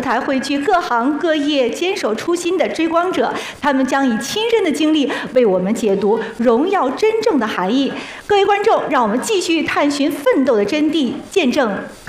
舞台汇聚各行各业坚守初心的追光者，他们将以亲身的经历为我们解读荣耀真正的含义。各位观众，让我们继续探寻奋斗的真谛，见证